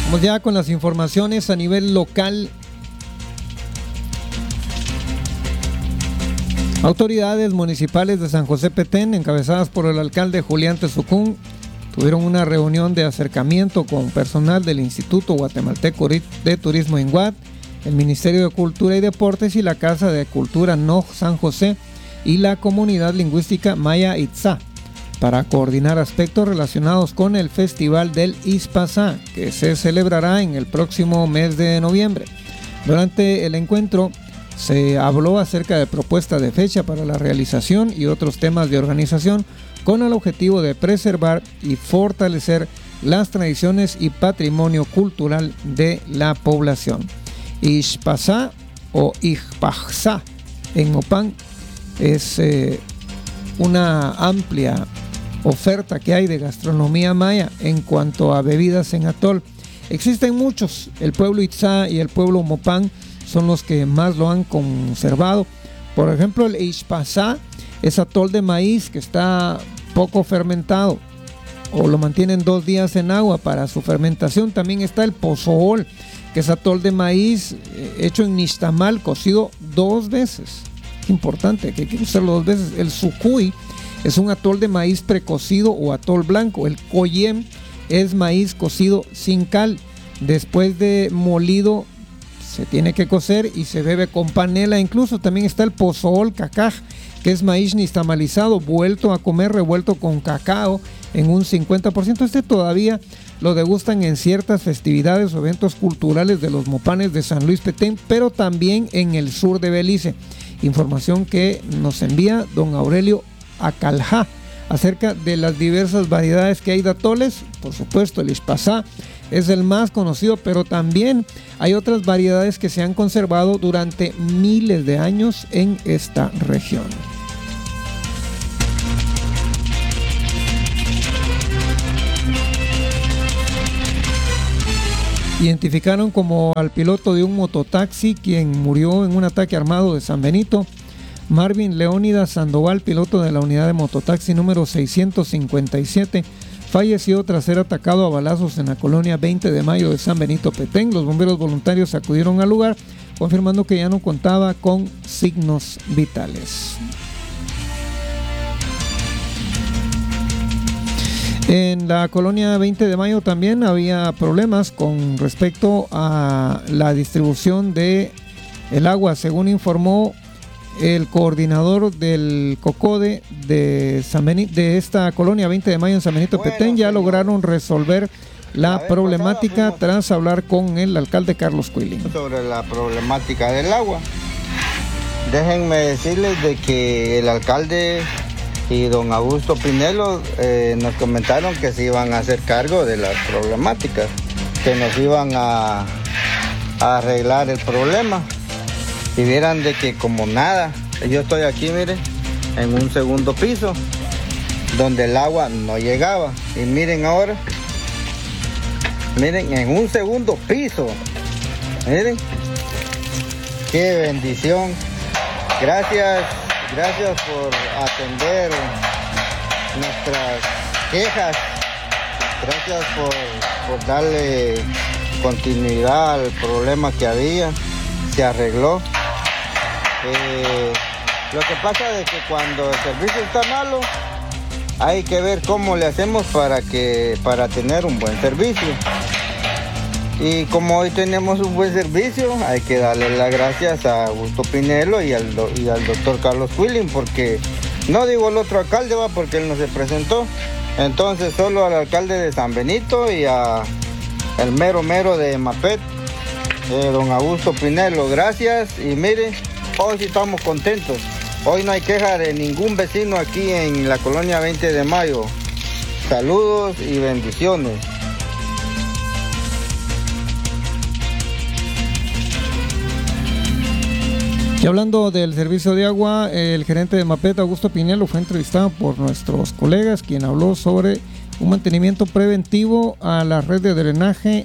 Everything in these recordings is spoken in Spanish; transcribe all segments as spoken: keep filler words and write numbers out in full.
Vamos ya con las informaciones a nivel local. Autoridades municipales de San José Petén, encabezadas por el alcalde Julián Tezucún, tuvieron una reunión de acercamiento con personal del Instituto Guatemalteco de Turismo INGUAT, el Ministerio de Cultura y Deportes y la Casa de Cultura N O J San José y la comunidad lingüística Maya Itzá, para coordinar aspectos relacionados con el Festival del Ispazá, que se celebrará en el próximo mes de noviembre. Durante el encuentro se habló acerca de propuestas de fecha para la realización y otros temas de organización con el objetivo de preservar y fortalecer las tradiciones y patrimonio cultural de la población. Ispazá o Ijpajsá en Mopán es eh, una amplia oferta que hay de gastronomía maya en cuanto a bebidas en atol. Existen muchos, el pueblo Itzá y el pueblo Mopán son los que más lo han conservado. Por ejemplo, el Ixpazá es atol de maíz que está poco fermentado o lo mantienen dos días en agua para su fermentación. También está el Pozool, que es atol de maíz eh, hecho en nixtamal, cocido dos veces. Es importante que hay que usarlo dos veces. El Sucuy es un atol de maíz precocido o atol blanco. El Coyem es maíz cocido sin cal. Después de molido se tiene que cocer y se bebe con panela. Incluso también está el Pozool Cacaj, que es maíz nixtamalizado, vuelto a comer, revuelto con cacao en un cincuenta por ciento. Este todavía lo degustan en ciertas festividades o eventos culturales de los mopanes de San Luis Petén, pero también en el sur de Belice. Información que nos envía don Aurelio Acaljá acerca de las diversas variedades que hay de atoles. Por supuesto, el Ixpazá es el más conocido, pero también hay otras variedades que se han conservado durante miles de años en esta región. Identificaron como al piloto de un mototaxi quien murió en un ataque armado de San Benito. Marvin Leónidas Sandoval, piloto de la unidad de mototaxi número seiscientos cincuenta y siete, falleció tras ser atacado a balazos en la colonia veinte de mayo de San Benito Petén. Los bomberos voluntarios acudieron al lugar, confirmando que ya no contaba con signos vitales. En la colonia veinte de mayo también había problemas con respecto a la distribución de el agua, según informó el coordinador del COCODE de, San Benito, de esta colonia veinte de mayo en San Benito bueno, Petén. Ya señor. lograron resolver la problemática tras hablar con el alcalde Carlos Quilín. Sobre la problemática del agua, déjenme decirles de que el alcalde y don Augusto Pinelo eh, nos comentaron que se iban a hacer cargo de las problemáticas, que nos iban a, a arreglar el problema. Y vieran de que como nada, yo estoy aquí, miren, en un segundo piso, donde el agua no llegaba. Y miren ahora, miren, en un segundo piso, miren, qué bendición. Gracias, gracias por atender nuestras quejas, gracias por, por darle continuidad al problema que había, se arregló. Eh, lo que pasa es que cuando el servicio está malo, hay que ver cómo le hacemos para que para tener un buen servicio. Y como hoy tenemos un buen servicio, hay que darle las gracias a Augusto Pinelo y al, y al doctor Carlos Quilín, porque no digo el otro alcalde, va, porque él no se presentó. Entonces solo al alcalde de San Benito y a el mero mero de Mapet, eh, don Augusto Pinelo, gracias. Y mire, hoy sí estamos contentos. Hoy no hay queja de ningún vecino aquí en la colonia veinte de mayo. Saludos y bendiciones. Y hablando del servicio de agua, el gerente de Mapet, Augusto Pinelo, fue entrevistado por nuestros colegas, quien habló sobre un mantenimiento preventivo a la red de drenaje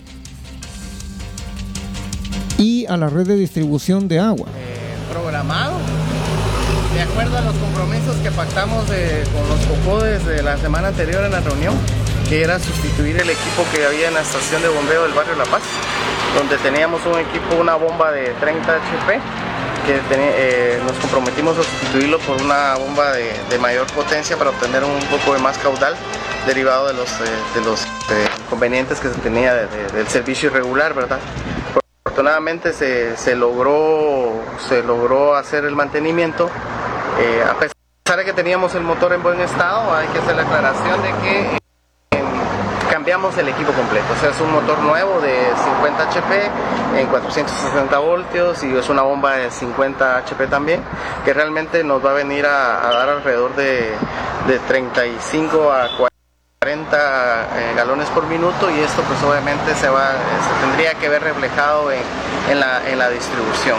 y a la red de distribución de agua. Eh, programado, de acuerdo a los compromisos que pactamos de, con los COCODES de la semana anterior en la reunión, que era sustituir el equipo que había en la estación de bombeo del barrio La Paz, donde teníamos un equipo, una bomba de treinta H P, que ten, eh, nos comprometimos a sustituirlo por una bomba de, de mayor potencia para obtener un poco de más caudal derivado de los, eh, de los eh, inconvenientes que se tenía de, de, del servicio irregular, ¿verdad? Afortunadamente se, se, logró, se logró hacer el mantenimiento, eh, a pesar de que teníamos el motor en buen estado. Hay que hacer la aclaración de que eh, cambiamos el equipo completo, o sea, es un motor nuevo de cincuenta H P en cuatrocientos sesenta voltios y es una bomba de cincuenta H P también, que realmente nos va a venir a, a dar alrededor de, de treinta y cinco a cuarenta eh, galones por minuto, y esto pues obviamente se, va, se tendría que ver reflejado en, en, la, en la distribución.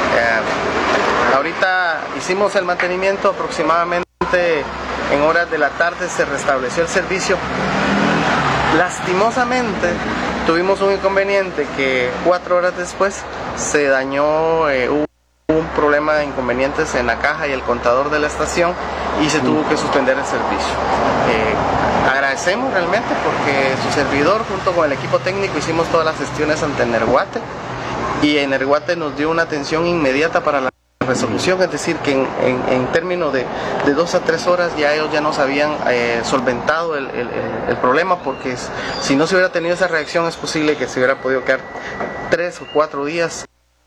Eh, ahorita hicimos el mantenimiento, aproximadamente en horas de la tarde se restableció el servicio. Lastimosamente tuvimos un inconveniente que cuatro horas después se dañó, eh, hubo un problema de inconvenientes en la caja y el contador de la estación y se tuvo que suspender el servicio. Eh, agradecemos realmente porque su servidor junto con el equipo técnico hicimos todas las gestiones ante Energuate, y Energuate nos dio una atención inmediata para la resolución, es decir, que en, en, en términos de, de dos a tres horas ya ellos ya nos habían eh, solventado el, el, el problema, porque es, si no se hubiera tenido esa reacción es posible que se hubiera podido quedar tres o cuatro días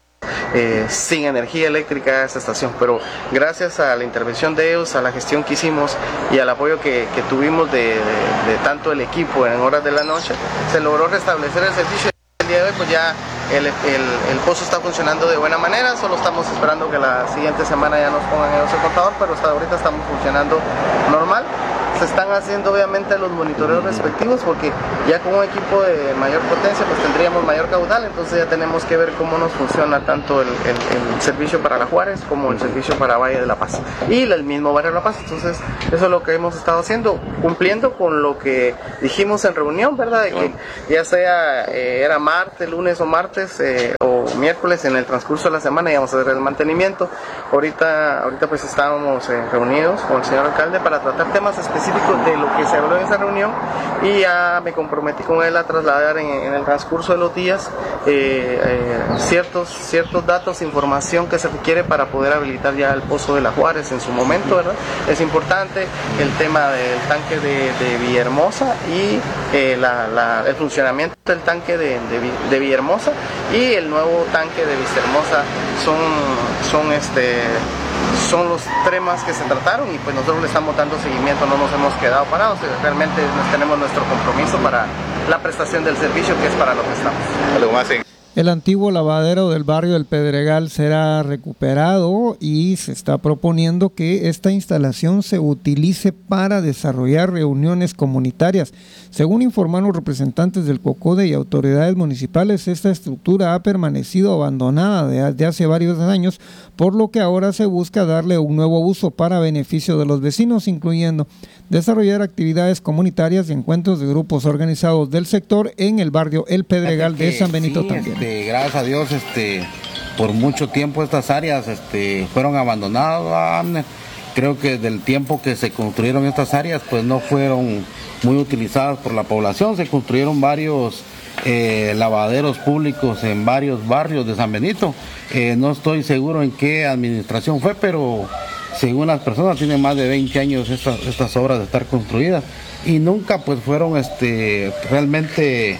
eh, sin energía eléctrica a esta estación. Pero gracias a la intervención de ellos, a la gestión que hicimos y al apoyo que, que tuvimos de, de, de tanto el equipo en horas de la noche, se logró restablecer el servicio. El día de hoy pues ya El, el, el pozo está funcionando de buena manera, solo estamos esperando que la siguiente semana ya nos pongan ellos el contador, pero hasta ahorita estamos funcionando normal. Se están haciendo obviamente los monitoreos respectivos, porque ya con un equipo de mayor potencia pues tendríamos mayor caudal, entonces ya tenemos que ver cómo nos funciona tanto el, el, el servicio para La Juárez como el servicio para Valle de la Paz y el mismo barrio de La Paz. Entonces eso es lo que hemos estado haciendo, cumpliendo con lo que dijimos en reunión, ¿verdad? De que ya sea eh, era martes, lunes o martes eh, o miércoles, en el transcurso de la semana íbamos a hacer el mantenimiento. Ahorita, ahorita pues estábamos eh, reunidos con el señor alcalde para tratar temas específicos de lo que se habló en esa reunión, y ya me comprometí con él a trasladar en, en el transcurso de los días eh, eh, ciertos, ciertos datos, información que se requiere para poder habilitar ya el pozo de La Juárez en su momento, ¿verdad? Es importante el tema del tanque de, de Villahermosa y eh, la, la, el funcionamiento del tanque de, de, de Villahermosa y el nuevo tanque de Vistahermosa son, son este son los temas que se trataron, y pues nosotros le estamos dando seguimiento, no nos hemos quedado parados, realmente tenemos nuestro compromiso para la prestación del servicio, que es para lo que estamos. ¿Algo más? En... El antiguo lavadero del barrio del Pedregal será recuperado y se está proponiendo que esta instalación se utilice para desarrollar reuniones comunitarias. Según informaron representantes del COCODE y autoridades municipales, esta estructura ha permanecido abandonada desde hace varios años, por lo que ahora se busca darle un nuevo uso para beneficio de los vecinos, incluyendo desarrollar actividades comunitarias y encuentros de grupos organizados del sector en el barrio El Pedregal de San Benito. Sí, también. Este, gracias a Dios, este, por mucho tiempo estas áreas este, fueron abandonadas. Creo que del tiempo que se construyeron estas áreas, pues no fueron muy utilizadas por la población. Se construyeron varios eh, lavaderos públicos en varios barrios de San Benito. Eh, no estoy seguro en qué administración fue, pero según las personas tienen más de veinte años estas, estas obras de estar construidas y nunca pues fueron este, realmente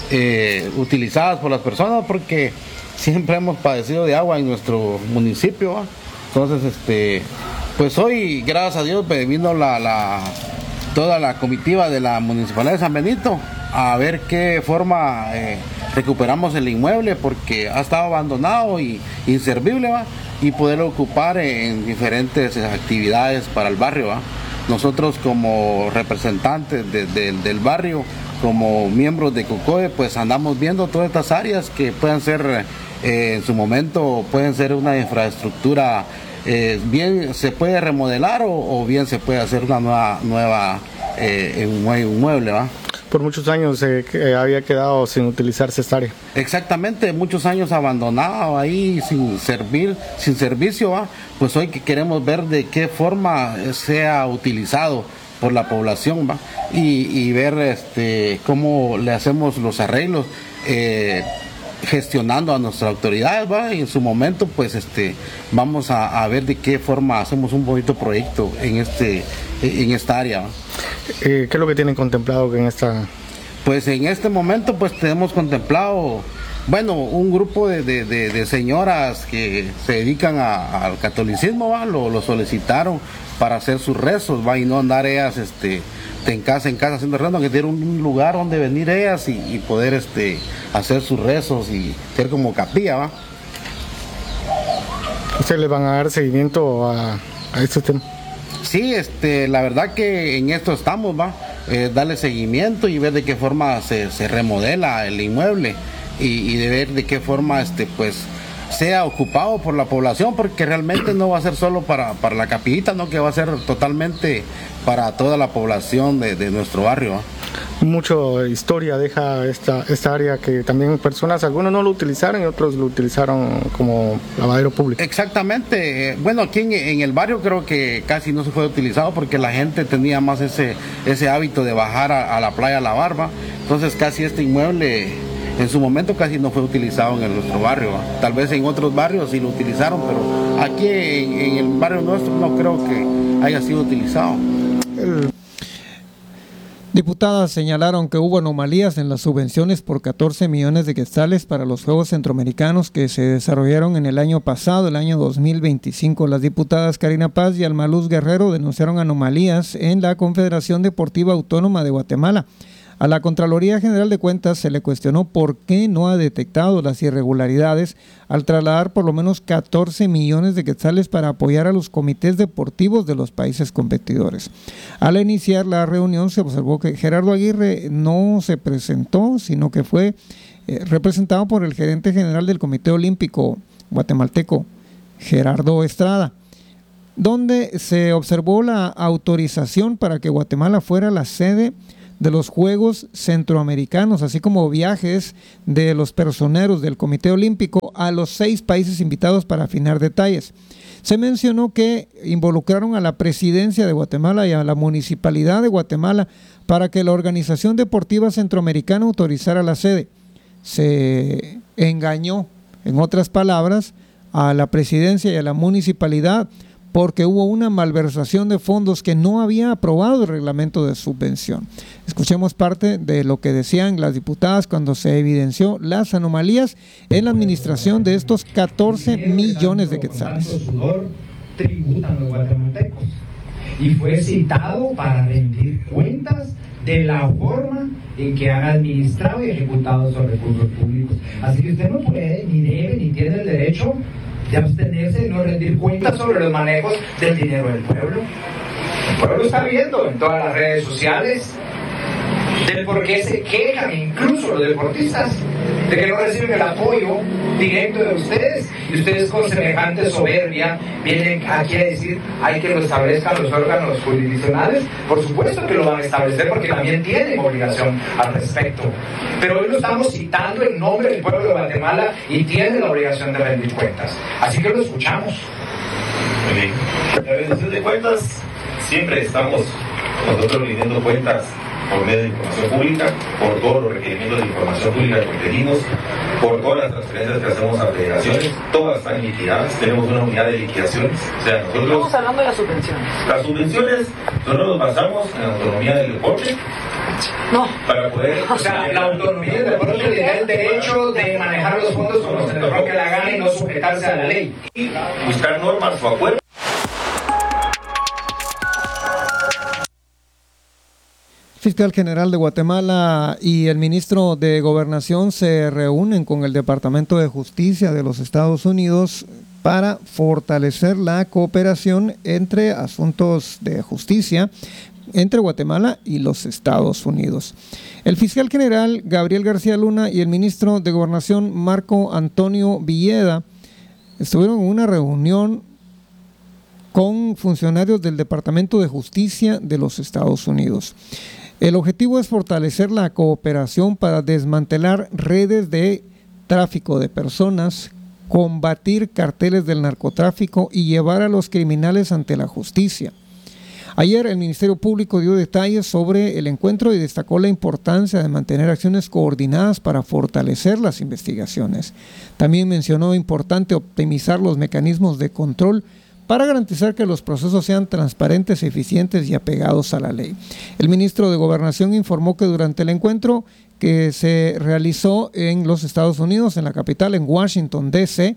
eh, utilizadas por las personas, porque siempre hemos padecido de agua en nuestro municipio, ¿va? Entonces este pues hoy, gracias a Dios, vino la, la, toda la comitiva de la Municipalidad de San Benito a ver qué forma eh, recuperamos el inmueble, porque ha estado abandonado y inservible, ¿va? Y poderlo ocupar en diferentes actividades para el barrio, ¿va? Nosotros como representantes de, de, del barrio, como miembros de COCODE, pues andamos viendo todas estas áreas que pueden ser, eh, en su momento, pueden ser una infraestructura. Eh, bien se puede remodelar o, o bien se puede hacer una nueva, nueva eh, un mueble, ¿va? Por muchos años eh, que había quedado sin utilizarse esta área. Exactamente, muchos años abandonado ahí sin servir, sin servicio, ¿va? Pues hoy que queremos ver de qué forma sea utilizado por la población, ¿va? Y, y ver este, cómo le hacemos los arreglos, eh, gestionando a nuestras autoridades, ¿va? Y en su momento pues este vamos a, a ver de qué forma hacemos un bonito proyecto en este en esta área, ¿va? Eh, ¿Qué es lo que tienen contemplado en esta? Pues en este momento pues tenemos contemplado, bueno, un grupo de, de, de, de señoras que se dedican a, al catolicismo, ¿va? Lo, lo solicitaron para hacer sus rezos, ¿va? Y no andar ellas este en casa en casa haciendo rezos, que tener un, un lugar donde venir ellas y, y poder este hacer sus rezos y ser como capilla, ¿va? ¿Ustedes le van a dar seguimiento a, a estos temas? Sí, este, la verdad que en esto estamos, ¿va? Eh, darle seguimiento y ver de qué forma se, se remodela el inmueble y, y de ver de qué forma este pues sea ocupado por la población, porque realmente no va a ser solo para, para la capillita, no, que va a ser totalmente para toda la población de, de nuestro barrio, ¿va? Mucho historia deja esta, esta área, que también personas, algunos no lo utilizaron y otros lo utilizaron como lavadero público. Exactamente, bueno, aquí en, en el barrio creo que casi no se fue utilizado porque la gente tenía más ese, ese hábito de bajar a, a la playa a lavar, ¿va? Entonces casi este inmueble en su momento casi no fue utilizado en nuestro barrio, ¿va? Tal vez en otros barrios sí lo utilizaron, pero aquí en, en el barrio nuestro no creo que haya sido utilizado. El... Diputadas señalaron que hubo anomalías en las subvenciones por catorce millones de quetzales para los Juegos Centroamericanos que se desarrollaron en el año pasado, el año dos mil veinticinco. Las diputadas Karina Paz y Alma Luz Guerrero denunciaron anomalías en la Confederación Deportiva Autónoma de Guatemala. A la Contraloría General de Cuentas se le cuestionó por qué no ha detectado las irregularidades al trasladar por lo menos catorce millones de quetzales para apoyar a los comités deportivos de los países competidores. Al iniciar la reunión se observó que Gerardo Aguirre no se presentó, sino que fue eh, representado por el gerente general del Comité Olímpico guatemalteco, Gerardo Estrada, donde se observó la autorización para que Guatemala fuera la sede de los Juegos Centroamericanos, así como viajes de los personeros del Comité Olímpico a los seis países invitados para afinar detalles. Se mencionó que involucraron a la Presidencia de Guatemala y a la Municipalidad de Guatemala para que la Organización Deportiva Centroamericana autorizara la sede. Se engañó, en otras palabras, a la Presidencia y a la Municipalidad porque hubo una malversación de fondos que no había aprobado el reglamento de subvención. Escuchemos parte de lo que decían las diputadas cuando se evidenció las anomalías en la administración de estos catorce millones de quetzales. Sudor tributan los guatemaltecos y fue citado para rendir cuentas de la forma en que han administrado y ejecutado esos recursos públicos. Así que usted no puede, ni debe, ni tiene el derecho de abstenerse de no rendir cuentas sobre los manejos del dinero del pueblo. El pueblo está viendo en todas las redes sociales del por qué se quejan, incluso los deportistas, de que no reciben el apoyo directo de ustedes, y ustedes con semejante soberbia vienen aquí a decir hay que lo establezcan los órganos jurisdiccionales. Por supuesto que lo van a establecer porque también tienen obligación al respecto, pero hoy lo estamos citando en nombre del pueblo de Guatemala y tienen la obligación de rendir cuentas, así que lo escuchamos. Muy bien. La rendición de cuentas, siempre estamos nosotros rindiendo cuentas por medio de información pública, por todos los requerimientos de información pública que pedimos, por todas las transferencias que hacemos a federaciones, todas están liquidadas, tenemos una unidad de liquidaciones, o sea, nosotros... Estamos hablando de las subvenciones. Las subvenciones, nosotros nos basamos en la autonomía del deporte, no. Para poder... O sea, la autonomía del deporte tiene el derecho de manejar los fondos como se le roque la gana y no sujetarse a la ley. Y buscar normas o acuerdos. Fiscal General de Guatemala y el ministro de Gobernación se reúnen con el Departamento de Justicia de los Estados Unidos para fortalecer la cooperación entre asuntos de justicia entre Guatemala y los Estados Unidos. El fiscal general Gabriel García Luna y el ministro de Gobernación Marco Antonio Villeda estuvieron en una reunión con funcionarios del Departamento de Justicia de los Estados Unidos. El objetivo es fortalecer la cooperación para desmantelar redes de tráfico de personas, combatir carteles del narcotráfico y llevar a los criminales ante la justicia. Ayer el Ministerio Público dio detalles sobre el encuentro y destacó la importancia de mantener acciones coordinadas para fortalecer las investigaciones. También mencionó importante optimizar los mecanismos de control para garantizar que los procesos sean transparentes, eficientes y apegados a la ley. El ministro de Gobernación informó que durante el encuentro que se realizó en los Estados Unidos, en la capital, en Washington, D C,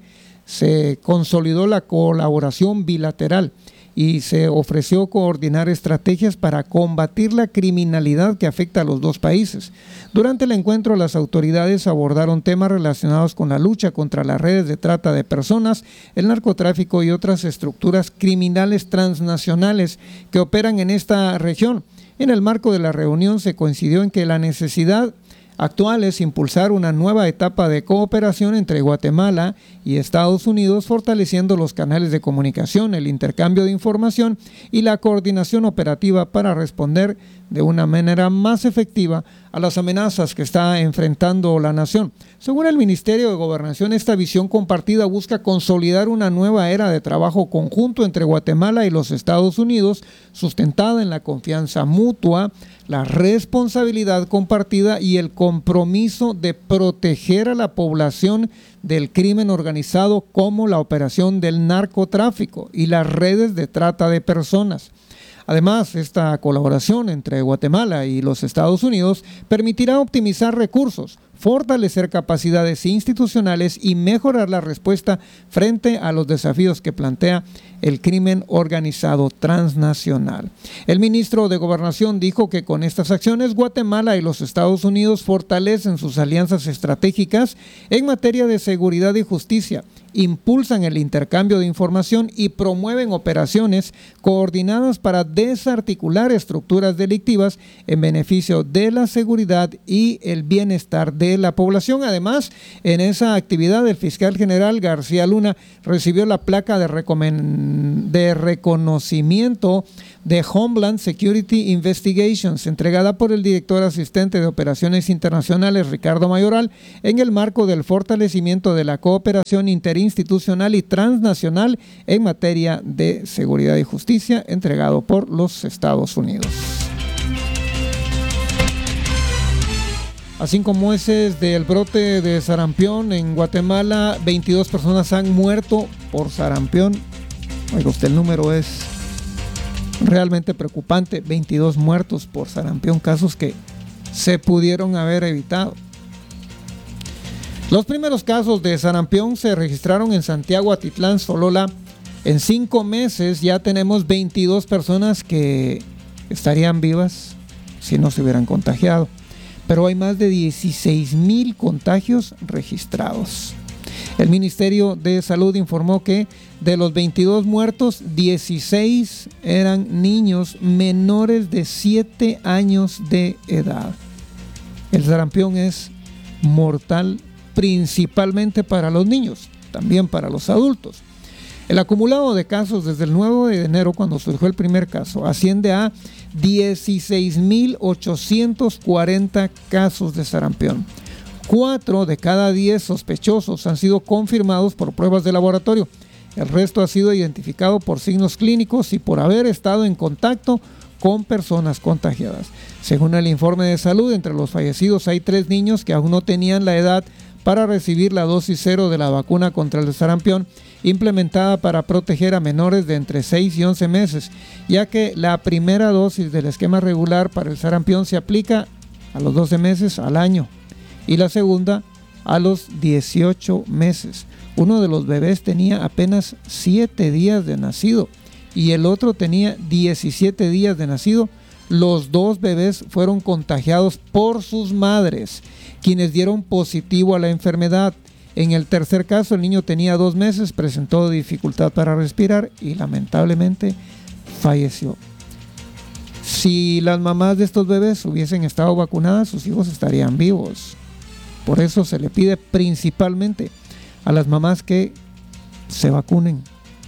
se consolidó la colaboración bilateral y se ofreció coordinar estrategias para combatir la criminalidad que afecta a los dos países. Durante el encuentro, las autoridades abordaron temas relacionados con la lucha contra las redes de trata de personas, el narcotráfico y otras estructuras criminales transnacionales que operan en esta región. En el marco de la reunión se coincidió en que la necesidad actual es impulsar una nueva etapa de cooperación entre Guatemala y Estados Unidos, fortaleciendo los canales de comunicación, el intercambio de información y la coordinación operativa para responder de una manera más efectiva a las amenazas que está enfrentando la nación. Según el Ministerio de Gobernación, esta visión compartida busca consolidar una nueva era de trabajo conjunto entre Guatemala y los Estados Unidos, sustentada en la confianza mutua, la responsabilidad compartida y el compromiso de proteger a la población del crimen organizado, como la operación del narcotráfico y las redes de trata de personas. Además, esta colaboración entre Guatemala y los Estados Unidos permitirá optimizar recursos, fortalecer capacidades institucionales y mejorar la respuesta frente a los desafíos que plantea el crimen organizado transnacional. El ministro de Gobernación dijo que con estas acciones Guatemala y los Estados Unidos fortalecen sus alianzas estratégicas en materia de seguridad y justicia, impulsan el intercambio de información y promueven operaciones coordinadas para desarticular estructuras delictivas en beneficio de la seguridad y el bienestar de la población. Además, en esa actividad el fiscal general García Luna recibió la placa de, de reconocimiento de Homeland Security Investigations, entregada por el director asistente de Operaciones Internacionales Ricardo Mayoral, en el marco del fortalecimiento de la cooperación interinstitucional y transnacional en materia de seguridad y justicia, entregado por los Estados Unidos. A cinco meses del brote de sarampión en Guatemala, veintidós personas han muerto por sarampión. Oiga usted, el número es realmente preocupante, veintidós muertos por sarampión, casos que se pudieron haber evitado. Los primeros casos de sarampión se registraron en Santiago Atitlán, Solola. En cinco meses ya tenemos veintidós personas que estarían vivas si no se hubieran contagiado, pero hay más de dieciséis mil contagios registrados. El Ministerio de Salud informó que de los veintidós muertos, dieciséis eran niños menores de siete años de edad. El sarampión es mortal principalmente para los niños, también para los adultos. El acumulado de casos desde el nueve de enero, cuando surgió el primer caso, asciende a dieciséis mil ochocientos cuarenta casos de sarampión. Cuatro de cada diez sospechosos han sido confirmados por pruebas de laboratorio. El resto ha sido identificado por signos clínicos y por haber estado en contacto con personas contagiadas. Según el informe de salud, entre los fallecidos hay tres niños que aún no tenían la edad para recibir la dosis cero de la vacuna contra el sarampión, implementada para proteger a menores de entre seis y once meses, ya que la primera dosis del esquema regular para el sarampión se aplica a los doce meses al año y la segunda a los dieciocho meses. Uno de los bebés tenía apenas siete días de nacido y el otro tenía diecisiete días de nacido. Los dos bebés fueron contagiados por sus madres, quienes dieron positivo a la enfermedad. En el tercer caso, el niño tenía dos meses, presentó dificultad para respirar y lamentablemente falleció. Si las mamás de estos bebés hubiesen estado vacunadas, sus hijos estarían vivos. Por eso se le pide principalmente a las mamás que se vacunen.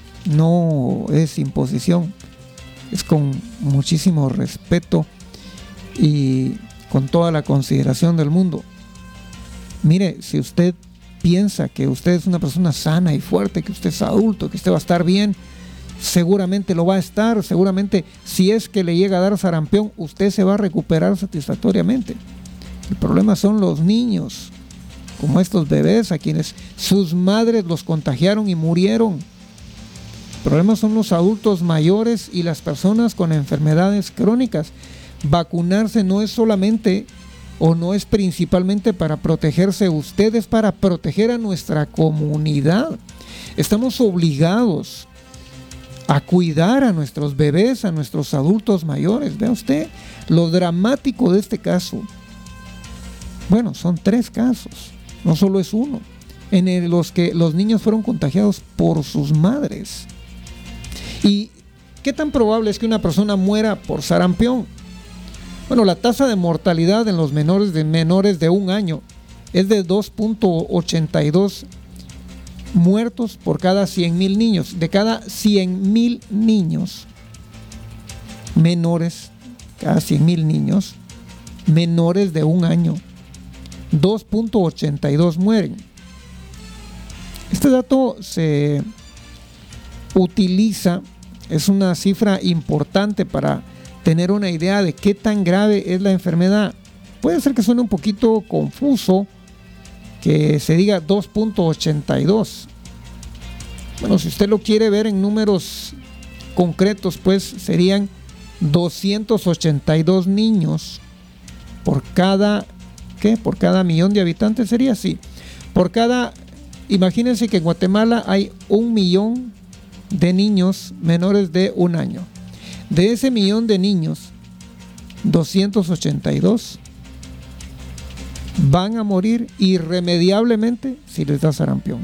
No es imposición, es con muchísimo respeto y con toda la consideración del mundo. Mire, si usted piensa que usted es una persona sana y fuerte, que usted es adulto, que usted va a estar bien seguramente lo va a estar, seguramente si es que le llega a dar sarampión, usted se va a recuperar satisfactoriamente. El problema son los niños, como estos bebés a quienes sus madres los contagiaron y murieron. El problema son los adultos mayores y las personas con enfermedades crónicas. Vacunarse no es solamente o no es principalmente para protegerse usted, es para proteger a nuestra comunidad. Estamos obligados a cuidar a nuestros bebés, a nuestros adultos mayores. Vea usted lo dramático de este caso. Bueno, son tres casos, no solo es uno, en el, los que los niños fueron contagiados por sus madres. ¿Y qué tan probable es que una persona muera por sarampión? Bueno, la tasa de mortalidad en los menores de menores de un año es de dos punto ochenta y dos muertos por cada cien mil niños. De cada cien mil niños menores, cada cien mil niños menores de un año, dos punto ochenta y dos mueren. Este dato se utiliza, es una cifra importante para tener una idea de qué tan grave es la enfermedad. Puede ser que suene un poquito confuso que se diga dos punto ochenta y dos. Bueno, si usted lo quiere ver en números concretos, pues serían doscientos ochenta y dos niños por cada, ¿qué? Por cada millón de habitantes, sería así. Por cada, imagínense que en Guatemala hay un millón de niños menores de un año. De ese millón de niños, doscientos ochenta y dos van a morir irremediablemente si les da sarampión.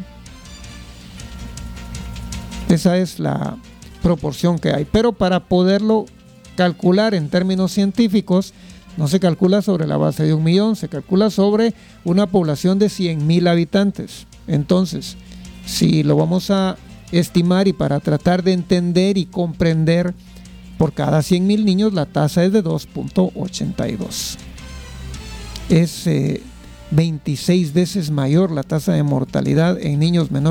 Esa es la proporción que hay. Pero para poderlo calcular en términos científicos, no se calcula sobre la base de un millón, se calcula sobre una población de cien mil habitantes. Entonces, si lo vamos a estimar y para tratar de entender y comprender, por cada cien mil niños la tasa es de dos punto ochenta y dos. Es eh, veintiséis veces mayor la tasa de mortalidad en niños menores